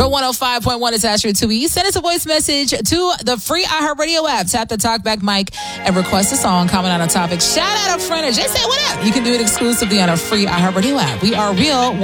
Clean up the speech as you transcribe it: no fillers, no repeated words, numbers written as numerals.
Real 105.1 is Asher 2E. Send us a voice message to the free iHeartRadio app. Tap the talkback mic and request a song, comment on a topic, shout out a friend, or just say what up. You can do it exclusively on a free iHeartRadio app. We are Real